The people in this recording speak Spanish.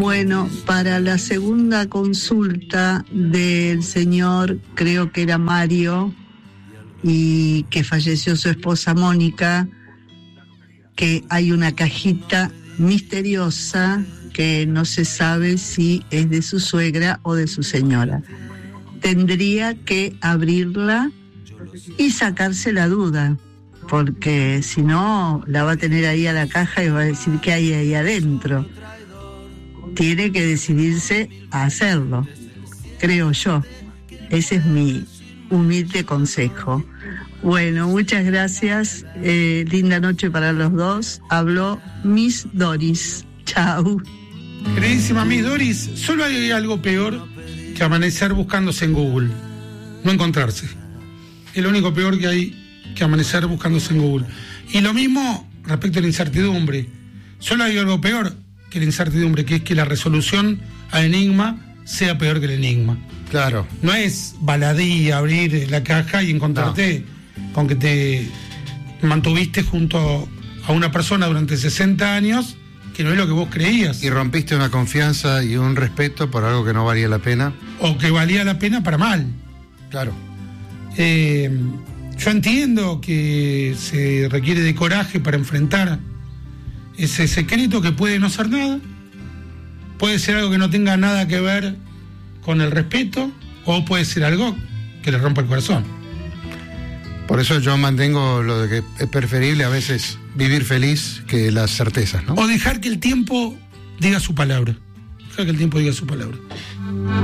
Bueno, para la segunda consulta del señor, creo que era Mario, y que falleció su esposa Mónica, que hay una cajita misteriosa que no se sabe si es de su suegra o de su señora. Tendría que abrirla y sacarse la duda, porque si no la va a tener ahí a la caja y va a decir qué hay ahí adentro. Tiene que decidirse a hacerlo, creo yo. Ese es mi humilde consejo. Bueno, muchas gracias. Linda noche para los dos. Habló Miss Doris. Chau. Queridísima Miss Doris, solo hay algo peor que amanecer buscándose en Google. No encontrarse. Es lo único peor que hay que amanecer buscándose en Google. Y lo mismo respecto a la incertidumbre. Solo hay algo peor que la incertidumbre, que es que la resolución al enigma sea peor que el enigma. Claro. No es baladí abrir la caja y encontrarte con que te mantuviste junto a una persona durante 60 años que no es lo que vos creías. Y rompiste una confianza y un respeto por algo que no valía la pena. O que valía la pena para mal. Claro. Yo entiendo que se requiere de coraje para enfrentar ese secreto que puede no ser nada. Puede ser algo que no tenga nada que ver con el respeto, o puede ser algo que le rompa el corazón. Por eso yo mantengo lo de que es preferible a veces vivir feliz que las certezas, ¿no? O dejar que el tiempo diga su palabra. Dejar que el tiempo diga su palabra.